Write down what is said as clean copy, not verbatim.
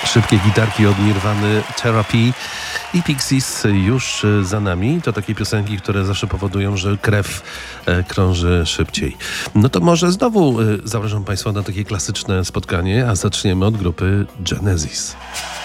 Szybkie gitarki od Nirwany, Therapy i Pixies już za nami. To takie piosenki, które zawsze powodują, że krew krąży szybciej. No to może znowu zapraszam Państwa na takie klasyczne spotkanie, a zaczniemy od grupy Genesis.